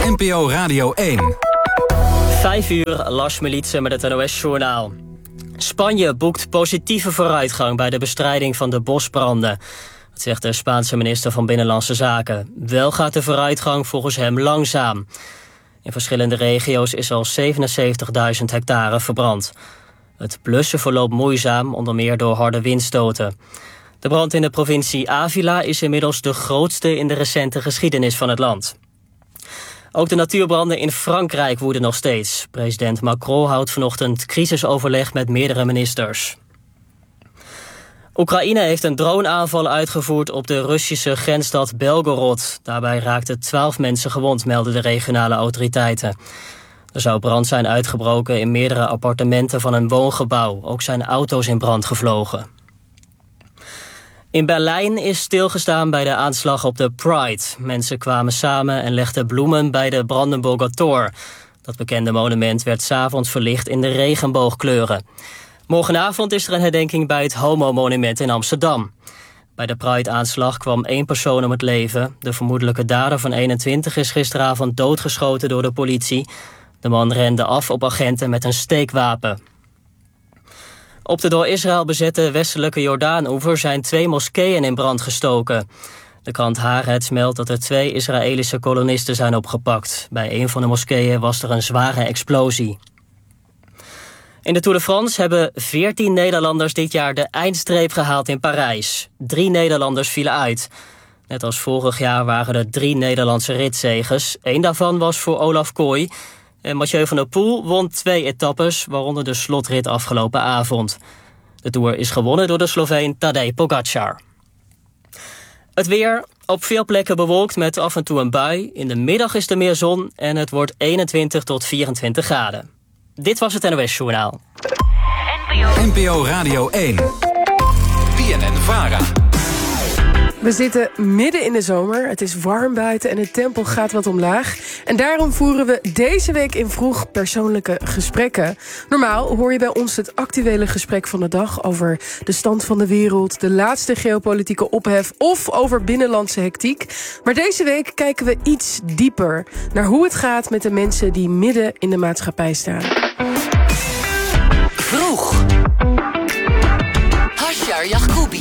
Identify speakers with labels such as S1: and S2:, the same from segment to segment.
S1: NPO Radio 1.
S2: 5 uur, Lars Militsen met het NOS-journaal. Spanje boekt positieve vooruitgang bij de bestrijding van de bosbranden. Dat zegt de Spaanse minister van Binnenlandse Zaken. Wel gaat de vooruitgang volgens hem langzaam. In verschillende regio's is al 77.000 hectare verbrand. Het blussen verloopt moeizaam, onder meer door harde windstoten. De brand in de provincie Ávila is inmiddels de grootste in de recente geschiedenis van het land. Ook de natuurbranden in Frankrijk woeden nog steeds. President Macron houdt vanochtend crisisoverleg met meerdere ministers. Oekraïne heeft een droneaanval uitgevoerd op de Russische grensstad Belgorod. Daarbij raakten 12 mensen gewond, melden de regionale autoriteiten. Er zou brand zijn uitgebroken in meerdere appartementen van een woongebouw. Ook zijn auto's in brand gevlogen. In Berlijn is stilgestaan bij de aanslag op de Pride. Mensen kwamen samen en legden bloemen bij de Brandenburger Tor. Dat bekende monument werd 's avonds verlicht in de regenboogkleuren. Morgenavond is er een herdenking bij het Homo-monument in Amsterdam. Bij de Pride-aanslag kwam 1 persoon om het leven. De vermoedelijke dader van 21 is gisteravond doodgeschoten door de politie. De man rende af op agenten met een steekwapen. Op de door Israël bezette westelijke Jordaan-oever zijn 2 moskeeën in brand gestoken. De krant Haaretz meldt dat er 2 Israëlische kolonisten zijn opgepakt. Bij een van de moskeeën was er een zware explosie. In de Tour de France hebben 14 Nederlanders dit jaar de eindstreep gehaald in Parijs. 3 Nederlanders vielen uit. Net als vorig jaar waren er 3 Nederlandse ritzegers. 1 daarvan was voor Olaf Kooi. En Mathieu van der Poel won 2 etappes, waaronder de slotrit afgelopen avond. De Tour is gewonnen door de Sloveen Tadej Pogačar. Het weer, op veel plekken bewolkt met af en toe een bui. In de middag is er meer zon en het wordt 21 tot 24 graden. Dit was het NOS-journaal.
S1: NPO Radio 1. BNN-VARA.
S3: We zitten midden in de zomer, het is warm buiten en het tempo gaat wat omlaag. En daarom voeren we deze week in Vroeg persoonlijke gesprekken. Normaal hoor je bij ons het actuele gesprek van de dag over de stand van de wereld, de laatste geopolitieke ophef of over binnenlandse hectiek. Maar deze week kijken we iets dieper naar hoe het gaat met de mensen die midden in de maatschappij staan.
S4: Vroeg. Hashjar Yacoubi.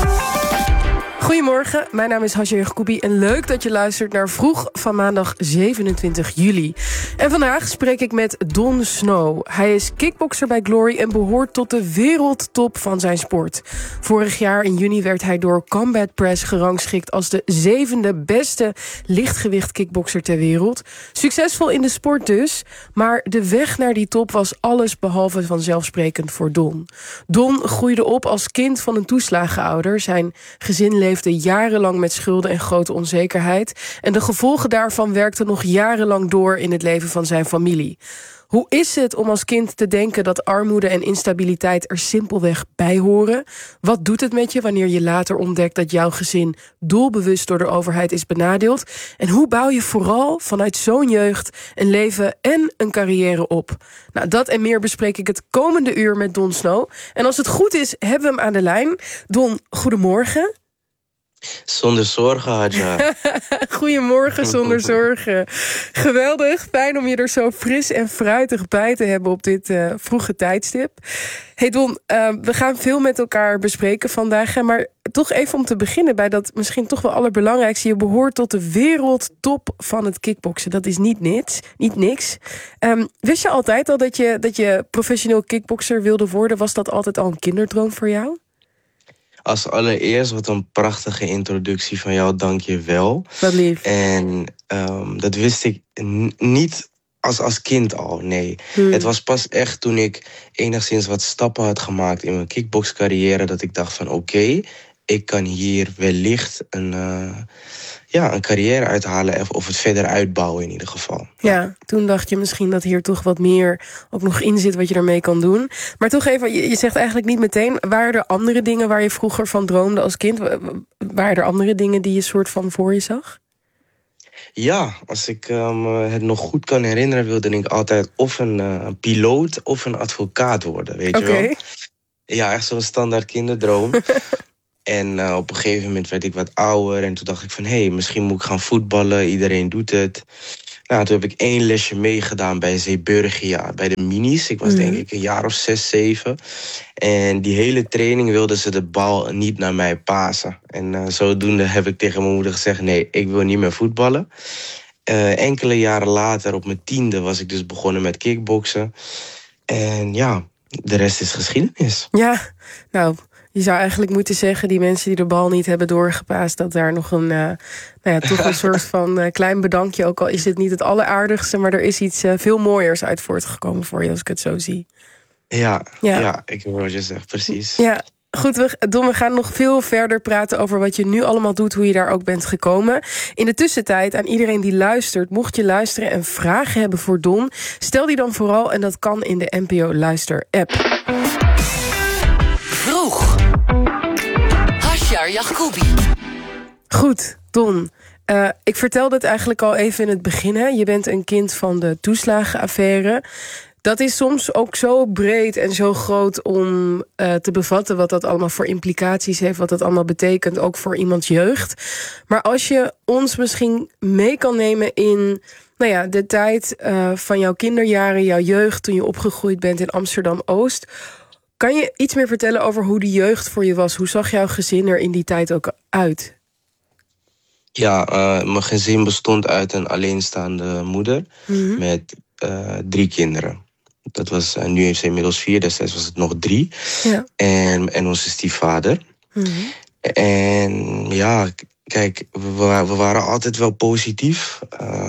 S3: Goedemorgen, mijn naam is Hashjar Yacoubi en leuk dat je luistert naar Vroeg van maandag 27 juli. En vandaag spreek ik met Don Snow. Hij is kickbokser bij Glory en behoort tot de wereldtop van zijn sport. Vorig jaar in juni werd hij door Combat Press gerangschikt als de 7e beste lichtgewicht kickbokser ter wereld. Succesvol in de sport dus, maar de weg naar die top was alles behalve vanzelfsprekend voor Don. Don groeide op als kind van een toeslagenouder. Zijn gezin leefde jarenlang met schulden en grote onzekerheid. En de gevolgen daarvan werkten nog jarenlang door in het leven van zijn familie. Hoe is het om als kind te denken dat armoede en instabiliteit er simpelweg bij horen? Wat doet het met je wanneer je later ontdekt dat jouw gezin doelbewust door de overheid is benadeeld? En hoe bouw je vooral vanuit zo'n jeugd een leven en een carrière op? Nou, dat en meer bespreek ik het komende uur met Don Snow. En als het goed is, hebben we hem aan de lijn. Don, goedemorgen.
S5: Zonder zorgen, Hadja.
S3: Goedemorgen, zonder zorgen. Geweldig, fijn om je er zo fris en fruitig bij te hebben op dit vroege tijdstip. Hey Don, we gaan veel met elkaar bespreken vandaag. Maar toch even om te beginnen bij dat misschien toch wel allerbelangrijkste. Je behoort tot de wereldtop van het kickboksen. Dat is niet niks. Wist je altijd al dat je professioneel kickbokser wilde worden? Was dat altijd al een kinderdroom voor jou?
S5: Als allereerst, wat een prachtige introductie van jou, dank je wel.
S3: Wat lief.
S5: En dat wist ik niet als kind al, nee. Het was pas echt toen ik enigszins wat stappen had gemaakt in mijn kickboxcarrière dat ik dacht van oké, ik kan hier wellicht een carrière uithalen of het verder uitbouwen in ieder geval.
S3: Ja, toen dacht je misschien dat hier toch wat meer ook nog in zit wat je ermee kan doen. Maar toch even, je zegt eigenlijk niet meteen, waren er andere dingen waar je vroeger van droomde als kind? Waren er andere dingen die je soort van voor je zag?
S5: Ja, als ik het nog goed kan herinneren, wilde ik altijd of een piloot of een advocaat worden, weet je wel? Ja, echt zo'n standaard kinderdroom. En op een gegeven moment werd ik wat ouder en toen dacht ik van misschien moet ik gaan voetballen, iedereen doet het. Nou, toen heb ik 1 lesje meegedaan bij Zeeburgia, bij de minis. Ik was denk ik een jaar of 6, 7. En die hele training wilden ze de bal niet naar mij pasen. En zodoende heb ik tegen mijn moeder gezegd, nee, ik wil niet meer voetballen. Enkele jaren later, op mijn 10e, was ik dus begonnen met kickboksen. En ja, de rest is geschiedenis.
S3: Ja, nou, je zou eigenlijk moeten zeggen, die mensen die de bal niet hebben doorgepaast, dat daar nog toch een soort van klein bedankje, ook al is dit niet het alleraardigste, maar er is iets veel mooiers uit voortgekomen voor je, als ik het zo zie.
S5: Ja, ik hoor wat je zegt, precies.
S3: Ja. Goed, we gaan nog veel verder praten over wat je nu allemaal doet, hoe je daar ook bent gekomen. In de tussentijd, aan iedereen die luistert, mocht je luisteren en vragen hebben voor Don, stel die dan vooral, en dat kan in de NPO Luister app.
S4: Vroeg. Hashjar Yacoubi.
S3: Goed, Don. Ik vertelde het eigenlijk al even in het begin. Hè? Je bent een kind van de toeslagenaffaire. Dat is soms ook zo breed en zo groot om te bevatten wat dat allemaal voor implicaties heeft, wat dat allemaal betekent, ook voor iemands jeugd. Maar als je ons misschien mee kan nemen in de tijd van jouw kinderjaren, jouw jeugd, toen je opgegroeid bent in Amsterdam-Oost. Kan je iets meer vertellen over hoe die jeugd voor je was? Hoe zag jouw gezin er in die tijd ook uit?
S5: Ja, mijn gezin bestond uit een alleenstaande moeder met 3 kinderen. Dat was, nu heeft ze inmiddels 4, destijds was het nog 3. Ja. En onze stiefvader. En ja, kijk, we waren altijd wel positief.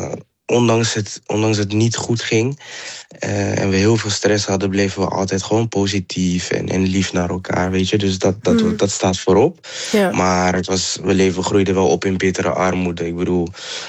S5: Ondanks het niet goed ging en we heel veel stress hadden, bleven we altijd gewoon positief en lief naar elkaar, weet je. Dus dat staat voorop. Ja. Maar we groeiden wel op in bittere armoede. Ik bedoel,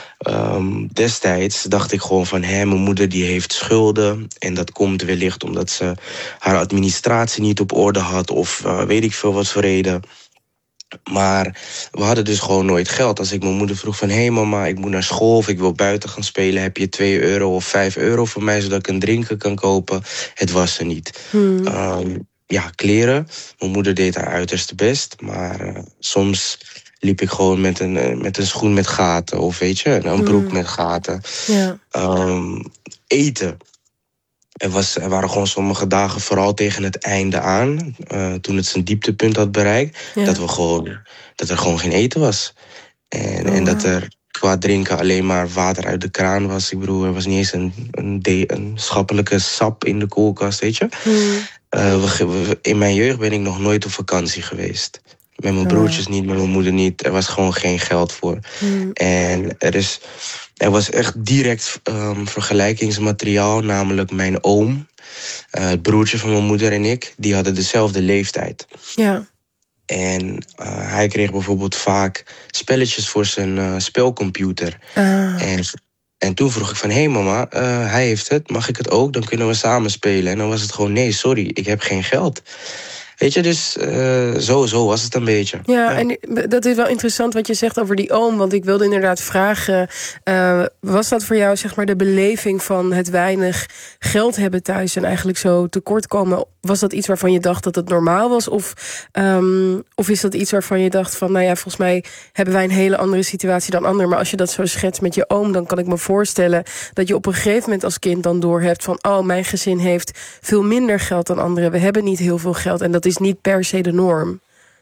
S5: destijds dacht ik gewoon van, mijn moeder die heeft schulden en dat komt wellicht omdat ze haar administratie niet op orde had of weet ik veel wat voor reden. Maar we hadden dus gewoon nooit geld. Als ik mijn moeder vroeg van, mama, ik moet naar school of ik wil buiten gaan spelen, heb je €2 of €5 voor mij zodat ik een drinken kan kopen? Het was er niet. Kleren. Mijn moeder deed haar uiterste best, maar soms liep ik gewoon met een schoen met gaten of weet je, een broek met gaten. Ja. Eten. Er waren gewoon sommige dagen, vooral tegen het einde aan, toen het zijn dieptepunt had bereikt, dat er gewoon geen eten was. En dat er qua drinken alleen maar water uit de kraan was. Ik bedoel, er was niet eens een schappelijke sap in de koelkast, weet je. In mijn jeugd ben ik nog nooit op vakantie geweest. Met mijn broertjes niet, met mijn moeder niet. Er was gewoon geen geld voor. En er was echt direct vergelijkingsmateriaal, namelijk mijn oom, het broertje van mijn moeder en ik, die hadden dezelfde leeftijd. Ja. En hij kreeg bijvoorbeeld vaak spelletjes voor zijn spelcomputer. En toen vroeg ik van, mama, hij heeft het, mag ik het ook? Dan kunnen we samen spelen. En dan was het gewoon, nee, sorry, ik heb geen geld. Weet je, dus zo was het een beetje. Ja,
S3: en dat is wel interessant wat je zegt over die oom. Want ik wilde inderdaad vragen, was dat voor jou zeg maar de beleving van het weinig geld hebben thuis en eigenlijk zo tekort komen? Was dat iets waarvan je dacht dat het normaal was? Of is dat iets waarvan je dacht van, volgens mij hebben wij een hele andere situatie dan anderen. Maar als je dat zo schetst met je oom, dan kan ik me voorstellen dat je op een gegeven moment als kind dan doorhebt van, mijn gezin heeft veel minder geld dan anderen. We hebben niet heel veel geld en dat is niet per se de norm.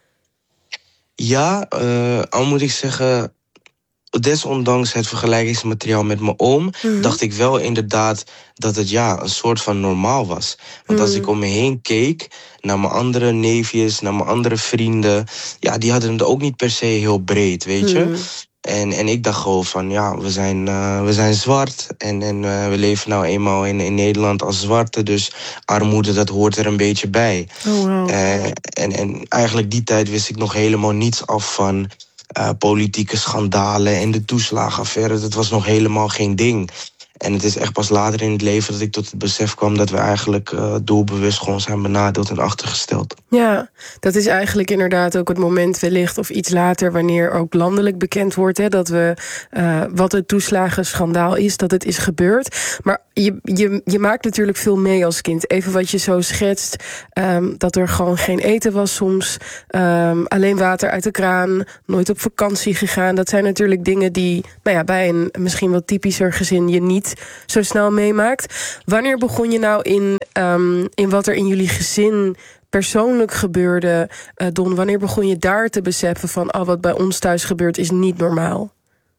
S5: Ja, al moet ik zeggen, desondanks het vergelijkingsmateriaal met mijn oom, dacht ik wel inderdaad dat het een soort van normaal was. Want als ik om me heen keek naar mijn andere neefjes, naar mijn andere vrienden, die hadden het ook niet per se heel breed, weet je. En ik dacht gewoon van, we zijn zwart en we leven nou eenmaal in Nederland als zwarte, dus armoede, dat hoort er een beetje bij. Oh, wow. En eigenlijk die tijd wist ik nog helemaal niets af van politieke schandalen en de toeslagenaffaire. Dat was nog helemaal geen ding. En het is echt pas later in het leven dat ik tot het besef kwam dat we eigenlijk doelbewust gewoon zijn benadeeld en achtergesteld.
S3: Ja, dat is eigenlijk inderdaad ook het moment wellicht of iets later wanneer ook landelijk bekend wordt dat we wat het toeslagenschandaal is, dat het is gebeurd. Maar je maakt natuurlijk veel mee als kind. Even wat je zo schetst, dat er gewoon geen eten was soms, alleen water uit de kraan, nooit op vakantie gegaan. Dat zijn natuurlijk dingen die bij een misschien wat typischer gezin je niet zo snel meemaakt. Wanneer begon je nou in wat er in jullie gezin persoonlijk gebeurde, Don? Wanneer begon je daar te beseffen van wat bij ons thuis gebeurt is niet normaal?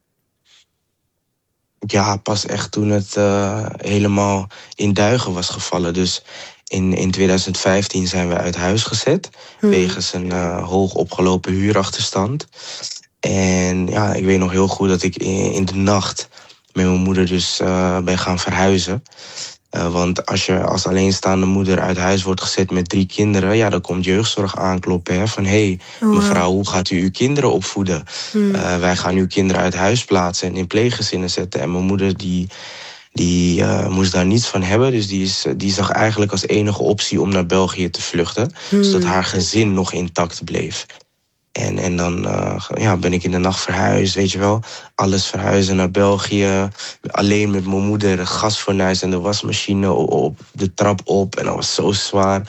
S5: Ja, pas echt toen het helemaal in duigen was gevallen. Dus in 2015 zijn we uit huis gezet wegens een hoog opgelopen huurachterstand. En ja, ik weet nog heel goed dat ik in de nacht met mijn moeder dus ben gaan verhuizen. Want als alleenstaande moeder uit huis wordt gezet met 3 kinderen, ja, dan komt jeugdzorg aankloppen. Hè, van mevrouw, hoe gaat u uw kinderen opvoeden? Wij gaan uw kinderen uit huis plaatsen en in pleeggezinnen zetten. En mijn moeder die moest daar niets van hebben. Dus die zag eigenlijk als enige optie om naar België te vluchten. Zodat haar gezin nog intact bleef. En dan ben ik in de nacht verhuisd, weet je wel. Alles verhuizen naar België. Alleen met mijn moeder, de gasfornuis en de wasmachine op de trap op. En dat was zo zwaar.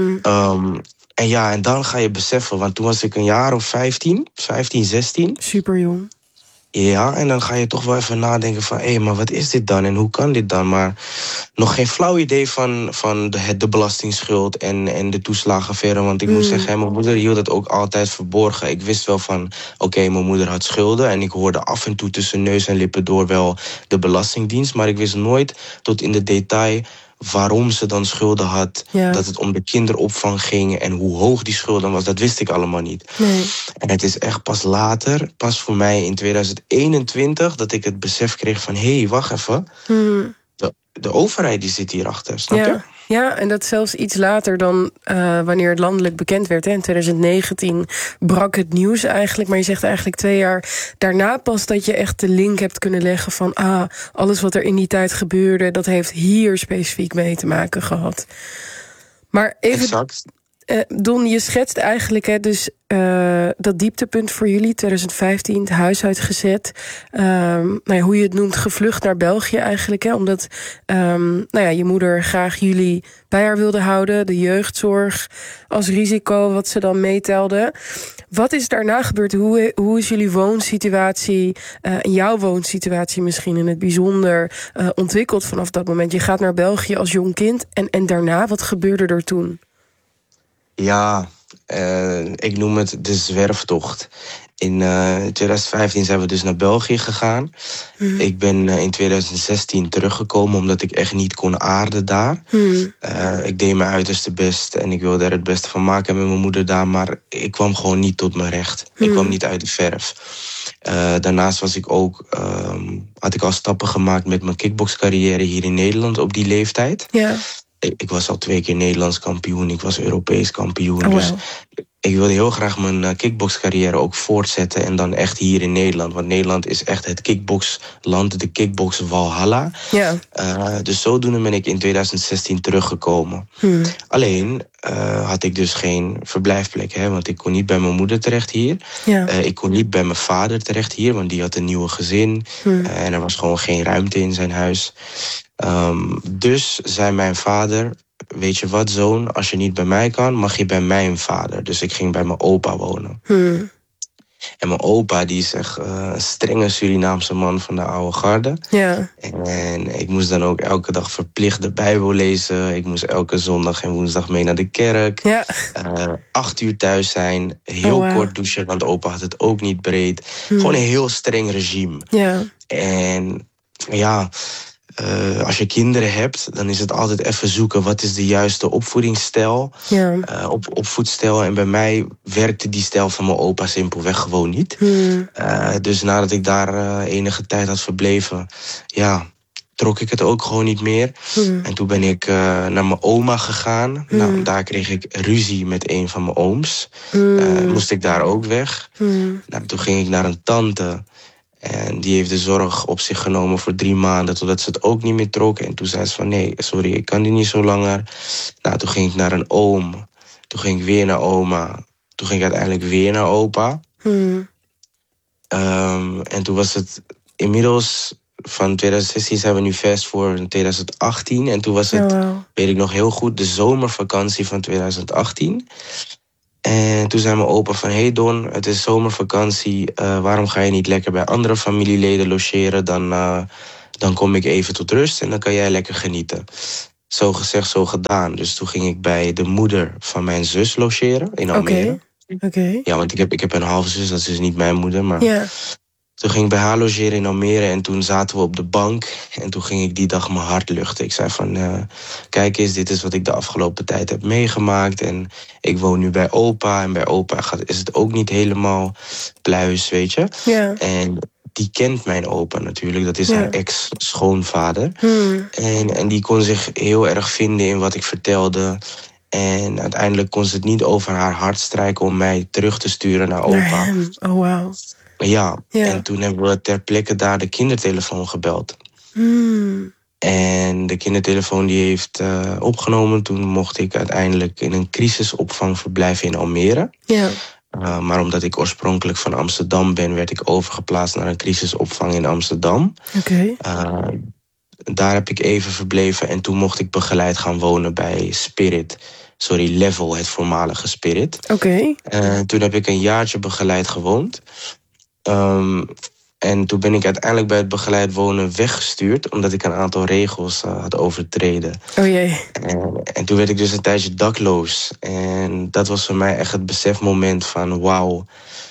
S5: En dan ga je beseffen, want toen was ik een jaar of 15, 16.
S3: Super jong.
S5: Ja, en dan ga je toch wel even nadenken van, maar wat is dit dan en hoe kan dit dan? Maar nog geen flauw idee van de belastingsschuld en de toeslagenaffaire. Want ik moet zeggen, mijn moeder hield het ook altijd verborgen. Ik wist wel van, mijn moeder had schulden. En ik hoorde af en toe tussen neus en lippen door wel de Belastingdienst. Maar ik wist nooit tot in de detail waarom ze dan schulden had. Ja. Dat het om de kinderopvang ging en hoe hoog die schulden was. Dat wist ik allemaal niet. Nee. En het is echt pas later, pas voor mij in 2021... dat ik het besef kreeg van, wacht even. De overheid die zit hierachter, snap je?
S3: Ja, en dat zelfs iets later dan wanneer het landelijk bekend werd. In 2019 brak het nieuws eigenlijk. Maar je zegt eigenlijk 2 jaar daarna pas dat je echt de link hebt kunnen leggen van alles wat er in die tijd gebeurde, dat heeft hier specifiek mee te maken gehad. Maar even,
S5: exact.
S3: Don, je schetst eigenlijk dus dat dieptepunt voor jullie, 2015, het huis uitgezet. Hoe je het noemt, gevlucht naar België eigenlijk. Omdat je moeder graag jullie bij haar wilde houden. De jeugdzorg als risico, wat ze dan meetelde. Wat is daarna gebeurd? Hoe is jullie woonsituatie, jouw woonsituatie misschien in het bijzonder, ontwikkeld vanaf dat moment? Je gaat naar België als jong kind en daarna, wat gebeurde er toen?
S5: Ja, ik noem het de zwerftocht. In 2015 zijn we dus naar België gegaan. Ik ben in 2016 teruggekomen omdat ik echt niet kon aarden daar. Ik deed mijn uiterste best en ik wilde er het beste van maken met mijn moeder daar. Maar ik kwam gewoon niet tot mijn recht. Ik kwam niet uit de verf. Daarnaast was ik ook, had ik al stappen gemaakt met mijn kickboxcarrière hier in Nederland op die leeftijd. Ja. Ik was al 2 keer Nederlands kampioen. Ik was Europees kampioen. Oh, wow. Dus ik wilde heel graag mijn kickboxcarrière ook voortzetten. En dan echt hier in Nederland. Want Nederland is echt het kickboxland. De kickbox Valhalla. Ja. Dus zodoende ben ik in 2016 teruggekomen. Alleen had ik dus geen verblijfplek. Want ik kon niet bij mijn moeder terecht hier. Ja. Ik kon niet bij mijn vader terecht hier. Want die had een nieuwe gezin. En er was gewoon geen ruimte in zijn huis. Dus zei mijn vader, weet je wat, zoon, als je niet bij mij kan, mag je bij mijn vader. Dus ik ging bij mijn opa wonen. En mijn opa, die is echt een strenge Surinaamse man van de oude garde. Ja. En ik moest dan ook elke dag verplicht de Bijbel lezen. Ik moest elke zondag en woensdag mee naar de kerk. Ja. 8 uur thuis zijn, heel kort douchen, want opa had het ook niet breed. Gewoon een heel streng regime. Ja. En ja, als je kinderen hebt, dan is het altijd even zoeken wat is de juiste opvoedingsstijl, opvoedstijl. En bij mij werkte die stijl van mijn opa simpelweg gewoon niet. Dus nadat ik daar enige tijd had verbleven, trok ik het ook gewoon niet meer. En toen ben ik naar mijn oma gegaan. Nou, daar kreeg ik ruzie met een van mijn ooms. Moest ik daar ook weg. Nou, toen ging ik naar een tante. En die heeft de zorg op zich genomen voor 3 maanden... totdat ze het ook niet meer trok. En toen zei ze van nee, sorry, ik kan die niet zo langer. Nou, toen ging ik naar een oom. Toen ging ik weer naar oma. Toen ging ik uiteindelijk weer naar opa. En toen was het inmiddels... Van 2016 zijn we nu fast voor 2018. En toen was het, weet ik nog heel goed, de zomervakantie van 2018. En toen zei mijn opa van... Hey Don, het is zomervakantie. Waarom ga je niet lekker bij andere familieleden logeren? Dan kom ik even tot rust en dan kan jij lekker genieten. Zo gezegd, zo gedaan. Dus toen ging ik bij de moeder van mijn zus logeren in Almere.
S3: Oké.
S5: Ja, want ik heb een halfzus, dat is dus niet mijn moeder. Maar toen ging ik bij haar logeren in Almere en toen zaten we op de bank. En toen ging ik die dag mijn hart luchten. Ik zei van, kijk eens, dit is wat ik de afgelopen tijd heb meegemaakt. En ik woon nu bij opa. En bij opa is het ook niet helemaal pluis, weet je.
S3: Ja.
S5: En die kent mijn opa natuurlijk. Dat is haar ex-schoonvader. En die kon zich heel erg vinden in wat ik vertelde. En uiteindelijk kon ze het niet over haar hart strijken om mij terug te sturen naar opa.
S3: Oh, wow.
S5: Ja, en toen hebben we ter plekke daar de kindertelefoon gebeld. En de kindertelefoon die heeft opgenomen. Toen mocht ik uiteindelijk in een crisisopvang verblijven in Almere.
S3: Ja.
S5: Maar omdat ik oorspronkelijk van Amsterdam ben... werd ik overgeplaatst naar een crisisopvang in Amsterdam.
S3: Oké.
S5: Daar heb ik even verbleven en toen mocht ik begeleid gaan wonen bij Level, het voormalige Spirit.
S3: Oké.
S5: Toen heb ik een jaartje begeleid gewoond. En toen ben ik uiteindelijk bij het begeleid wonen weggestuurd... omdat ik een aantal regels had overtreden.
S3: Oh jee.
S5: En toen werd ik dus een tijdje dakloos. En dat was voor mij echt het besefmoment van... wauw,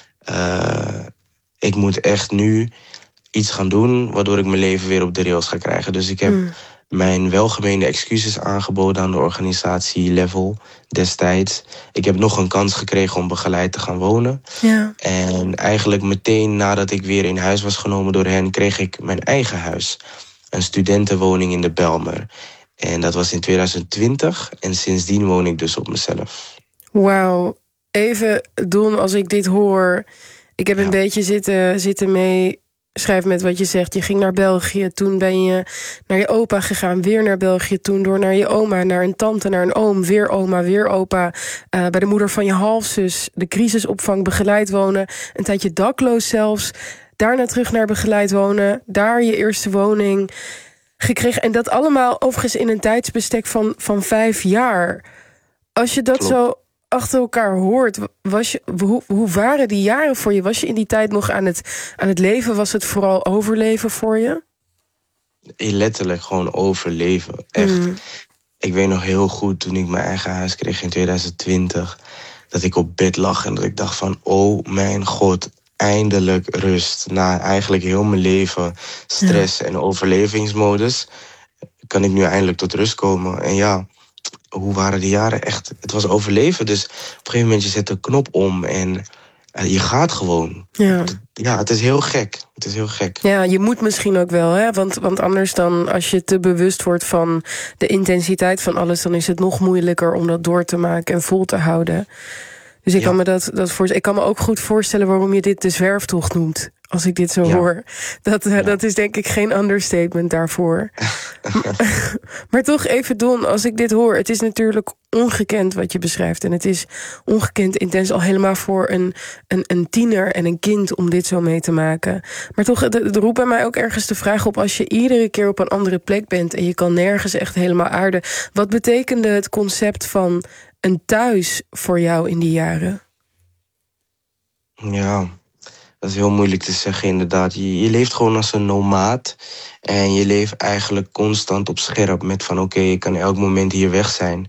S5: ik moet echt nu iets gaan doen... waardoor ik mijn leven weer op de rails ga krijgen. Dus ik heb mijn welgemeende excuses aangeboden aan de organisatie Level destijds. Ik heb nog een kans gekregen om begeleid te gaan wonen.
S3: Ja.
S5: En eigenlijk meteen nadat ik weer in huis was genomen door hen... kreeg ik mijn eigen huis. Een studentenwoning in de Bijlmer. En dat was in 2020. En sindsdien woon ik dus op mezelf.
S3: Wauw. Even, Don, als ik dit hoor... Ik heb een beetje zitten mee... Schrijf met wat je zegt. Je ging naar België, toen ben je naar je opa gegaan, weer naar België, toen door naar je oma, naar een tante, naar een oom, weer oma, weer opa, bij de moeder van je halfzus, de crisisopvang, begeleid wonen, een tijdje dakloos zelfs, daarna terug naar begeleid wonen, daar je eerste woning gekregen. En dat allemaal overigens in een tijdsbestek van 5 jaar. Als je dat zo achter elkaar hoort, hoe waren die jaren voor je? Was je in die tijd nog aan het leven? Was het vooral overleven voor je?
S5: Letterlijk gewoon overleven. Echt. Ik weet nog heel goed toen ik mijn eigen huis kreeg in 2020... dat ik op bed lag en dat ik dacht van... oh mijn god, eindelijk rust. Na eigenlijk heel mijn leven stress en overlevingsmodus... kan ik nu eindelijk tot rust komen. En ja, hoe waren die jaren? Echt, het was overleven. Dus op een gegeven moment je zet de knop om en je gaat gewoon. Ja, het is heel gek. Het is heel gek.
S3: Ja, je moet misschien ook wel, hè? Want anders dan, als je te bewust wordt van de intensiteit van alles... dan is het nog moeilijker om dat door te maken en vol te houden. Dus ik kan me dat voorstellen. Ik kan me ook goed voorstellen waarom je dit de zwerftocht noemt. Als ik dit zo hoor. Dat is denk ik geen understatement daarvoor. Maar toch even, Don, als ik dit hoor... het is natuurlijk ongekend wat je beschrijft. En het is ongekend intens al helemaal voor een tiener en een kind... om dit zo mee te maken. Maar toch, het roept bij mij ook ergens de vraag op... als je iedere keer op een andere plek bent... en je kan nergens echt helemaal aarden... wat betekende het concept van een thuis voor jou in die jaren?
S5: Ja, dat is heel moeilijk te zeggen inderdaad. Je leeft gewoon als een nomaat. En je leeft eigenlijk constant op scherp met van... oké, ik kan elk moment hier weg zijn.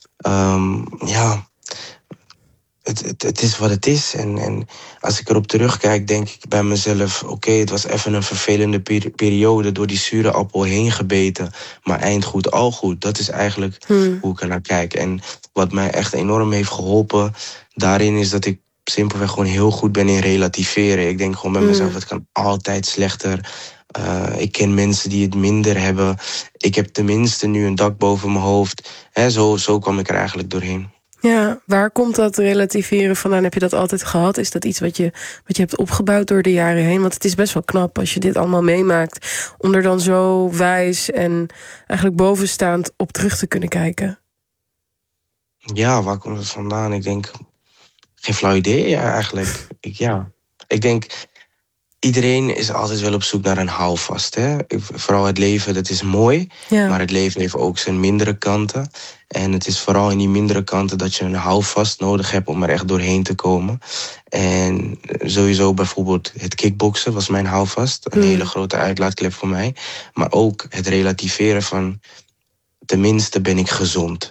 S5: Het is wat het is. En als ik erop terugkijk, denk ik bij mezelf... oké, het was even een vervelende periode... door die zure appel heen gebeten. Maar eind goed, al goed. Dat is eigenlijk hoe ik er naar kijk. En wat mij echt enorm heeft geholpen... daarin is dat ik simpelweg gewoon heel goed ben in relativeren. Ik denk gewoon bij mezelf, het kan altijd slechter. Ik ken mensen die het minder hebben. Ik heb tenminste nu een dak boven mijn hoofd. Zo kwam ik er eigenlijk doorheen.
S3: Ja, waar komt dat relativeren vandaan? Heb je dat altijd gehad? Is dat iets wat je hebt opgebouwd door de jaren heen? Want het is best wel knap als je dit allemaal meemaakt, om er dan zo wijs en eigenlijk bovenstaand op terug te kunnen kijken.
S5: Ja, waar komt het vandaan? Ik denk, geen flauw idee eigenlijk. Ik denk, iedereen is altijd wel op zoek naar een houvast. Hè? Vooral het leven, dat is mooi.
S3: Ja.
S5: Maar het leven heeft ook zijn mindere kanten. En het is vooral in die mindere kanten dat je een houvast nodig hebt om er echt doorheen te komen. En sowieso bijvoorbeeld het kickboksen was mijn houvast. Een hele grote uitlaatklep voor mij. Maar ook het relativeren van, tenminste ben ik gezond.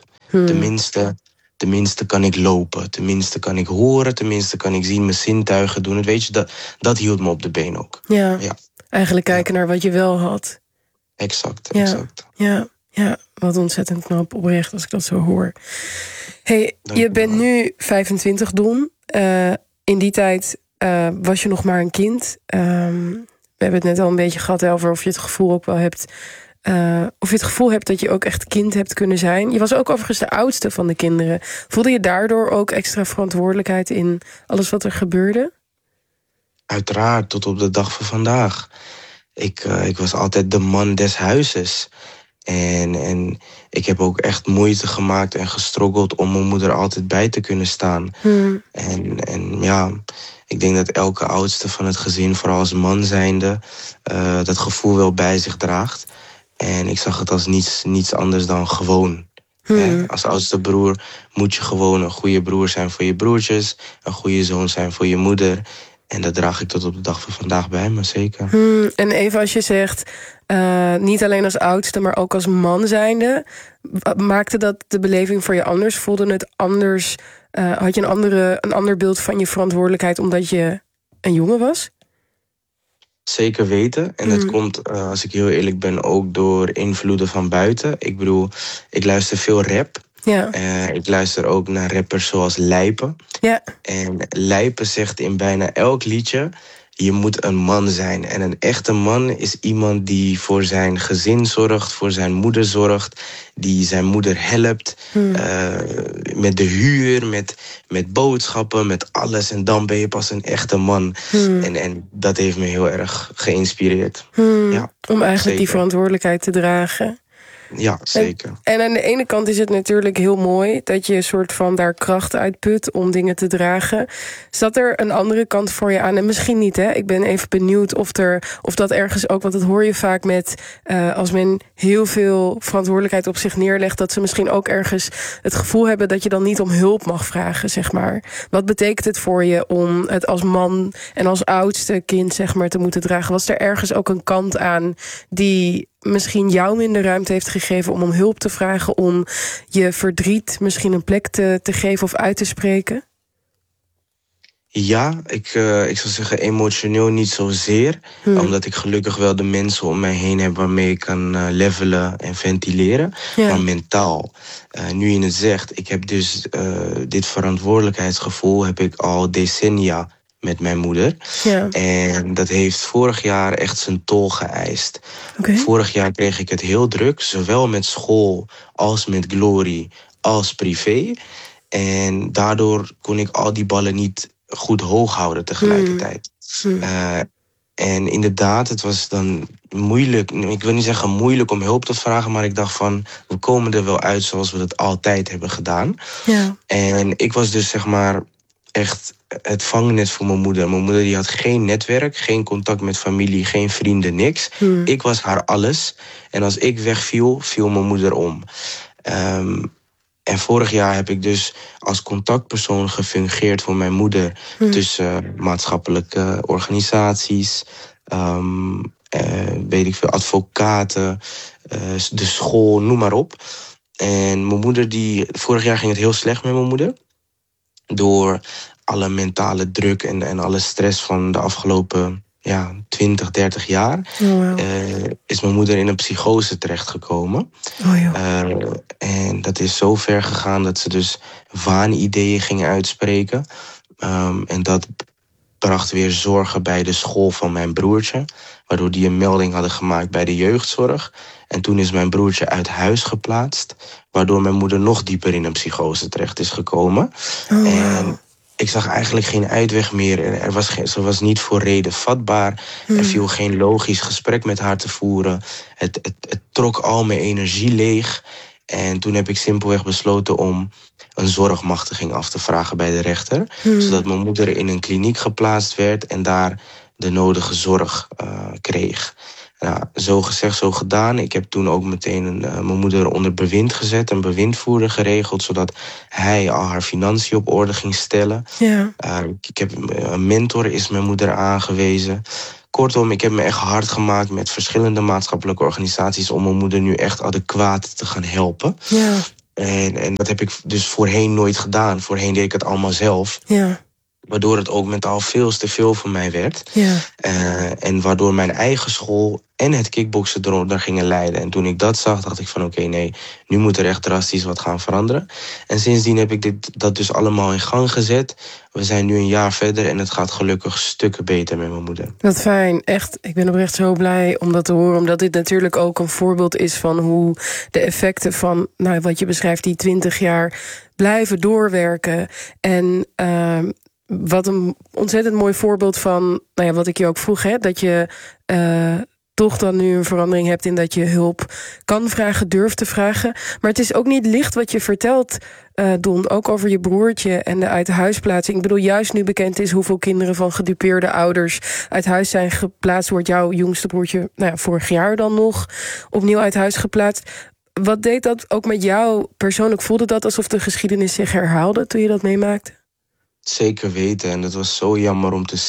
S5: Tenminste kan ik lopen. Tenminste kan ik horen. Tenminste kan ik zien, mijn zintuigen doen het. Weet je, dat hield me op de been ook.
S3: Ja. Eigenlijk kijken naar wat je wel had.
S5: Exact.
S3: Ja, wat ontzettend knap, oprecht, als ik dat zo hoor. Hey, je bent nu 25, Don. In die tijd was je nog maar een kind. We hebben het net al een beetje gehad over of je het gevoel ook wel hebt, of je het gevoel hebt dat je ook echt kind hebt kunnen zijn. Je was ook overigens de oudste van de kinderen. Voelde je daardoor ook extra verantwoordelijkheid in alles wat er gebeurde?
S5: Uiteraard, tot op de dag van vandaag. Ik was altijd de man des huizes. En ik heb ook echt moeite gemaakt en gestruggeld om mijn moeder altijd bij te kunnen staan. En ja, ik denk dat elke oudste van het gezin, vooral als man zijnde, dat gevoel wel bij zich draagt. En ik zag het als niets anders dan gewoon. Als oudste broer moet je gewoon een goede broer zijn voor je broertjes, een goede zoon zijn voor je moeder. En dat draag ik tot op de dag van vandaag bij me, zeker.
S3: En even als je zegt, niet alleen als oudste, maar ook als man zijnde, maakte dat de beleving voor je anders? Voelde het anders? Had je een ander beeld van je verantwoordelijkheid omdat je een jongen was?
S5: Zeker weten. En dat komt, als ik heel eerlijk ben, ook door invloeden van buiten. Ik bedoel, ik luister veel rap.
S3: Ja.
S5: Ik luister ook naar rappers zoals Lijpen.
S3: Ja.
S5: En Lijpen zegt in bijna elk liedje, je moet een man zijn. En een echte man is iemand die voor zijn gezin zorgt, voor zijn moeder zorgt, die zijn moeder helpt, met de huur, met boodschappen, met alles. En dan ben je pas een echte man. En dat heeft me heel erg geïnspireerd. Ja,
S3: om eigenlijk
S5: zeker
S3: die verantwoordelijkheid te dragen.
S5: Ja, zeker.
S3: En aan de ene kant is het natuurlijk heel mooi dat je een soort van daar kracht uitput om dingen te dragen. Zat er een andere kant voor je aan? En misschien niet, hè? Ik ben even benieuwd of dat ergens ook, want dat hoor je vaak met als men heel veel verantwoordelijkheid op zich neerlegt, dat ze misschien ook ergens het gevoel hebben dat je dan niet om hulp mag vragen, zeg maar. Wat betekent het voor je om het als man en als oudste kind, zeg maar, te moeten dragen? Was er ergens ook een kant aan die misschien jou minder ruimte heeft gegeven om hulp te vragen, om je verdriet misschien een plek te geven of uit te spreken?
S5: Ja, ik zou zeggen emotioneel niet zozeer. Omdat ik gelukkig wel de mensen om mij heen heb waarmee ik kan levelen en ventileren.
S3: Ja.
S5: Maar mentaal, nu je het zegt, ik heb dus dit verantwoordelijkheidsgevoel heb ik al decennia met mijn moeder.
S3: Ja.
S5: En dat heeft vorig jaar echt zijn tol geëist.
S3: Okay.
S5: Vorig jaar kreeg ik het heel druk, zowel met school als met Glory als privé. En daardoor kon ik al die ballen niet goed hoog houden tegelijkertijd. En inderdaad, het was dan moeilijk. Ik wil niet zeggen moeilijk om hulp te vragen, maar ik dacht van, we komen er wel uit zoals we dat altijd hebben gedaan.
S3: Ja.
S5: En ik was dus zeg maar echt het vangnet voor mijn moeder. Mijn moeder die had geen netwerk, geen contact met familie, geen vrienden, niks. Ik was haar alles. En als ik wegviel, viel mijn moeder om. En vorig jaar heb ik dus als contactpersoon gefungeerd voor mijn moeder tussen maatschappelijke organisaties, weet ik veel, advocaten, de school, noem maar op. En mijn moeder, vorig jaar ging het heel slecht met mijn moeder. Door alle mentale druk en alle stress van de afgelopen 20, 30 jaar... is mijn moeder in een psychose terechtgekomen. En dat is zo ver gegaan dat ze dus waanideeën ging uitspreken. En dat bracht weer zorgen bij de school van mijn broertje, waardoor die een melding hadden gemaakt bij de jeugdzorg. En toen is mijn broertje uit huis geplaatst, waardoor mijn moeder nog dieper in een psychose terecht is gekomen.
S3: Oh, wow.
S5: En ik zag eigenlijk geen uitweg meer. Ze was niet voor reden vatbaar. Er viel geen logisch gesprek met haar te voeren. Het trok al mijn energie leeg. En toen heb ik simpelweg besloten om een zorgmachtiging af te vragen bij de rechter. Zodat mijn moeder in een kliniek geplaatst werd en daar de nodige zorg kreeg. Nou, zo gezegd, zo gedaan. Ik heb toen ook meteen mijn moeder onder bewind gezet, een bewindvoerder geregeld, zodat hij al haar financiën op orde ging stellen.
S3: Ja.
S5: Ik heb een mentor, is mijn moeder aangewezen. Kortom, ik heb me echt hard gemaakt met verschillende maatschappelijke organisaties om mijn moeder nu echt adequaat te gaan helpen.
S3: Ja.
S5: En dat heb ik dus voorheen nooit gedaan. Voorheen deed ik het allemaal zelf.
S3: Ja.
S5: Waardoor het ook mentaal veel te veel voor mij werd.
S3: Ja.
S5: En waardoor mijn eigen school en het kickboksen eronder gingen leiden. En toen ik dat zag, dacht ik van oké, nee, nu moet er echt drastisch wat gaan veranderen. En sindsdien heb ik dat dus allemaal in gang gezet. We zijn nu een jaar verder en het gaat gelukkig stukken beter met mijn moeder.
S3: Wat fijn, echt. Ik ben oprecht zo blij om dat te horen. Omdat dit natuurlijk ook een voorbeeld is van hoe de effecten van, nou, wat je beschrijft, die 20 jaar blijven doorwerken. En wat een ontzettend mooi voorbeeld van, nou ja, wat ik je ook vroeg, hè, dat je toch dan nu een verandering hebt in dat je hulp kan vragen, durft te vragen. Maar het is ook niet licht wat je vertelt, Don, ook over je broertje en de uithuisplaatsing. Ik bedoel, juist nu bekend is hoeveel kinderen van gedupeerde ouders uit huis zijn geplaatst, wordt jouw jongste broertje, nou ja, vorig jaar dan nog opnieuw uit huis geplaatst. Wat deed dat ook met jou persoonlijk? Voelde dat alsof de geschiedenis zich herhaalde toen je dat meemaakte?
S5: Zeker weten. En het was zo jammer om te